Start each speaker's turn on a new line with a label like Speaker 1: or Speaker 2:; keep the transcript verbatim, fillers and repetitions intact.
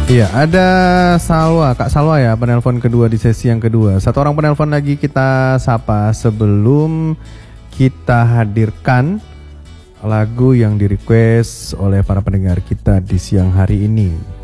Speaker 1: Iya, ada Salwa, Kak Salwa ya, penelpon kedua di sesi yang kedua. Satu orang penelpon lagi kita sapa sebelum kita hadirkan lagu yang di-request oleh para pendengar kita di siang hari ini.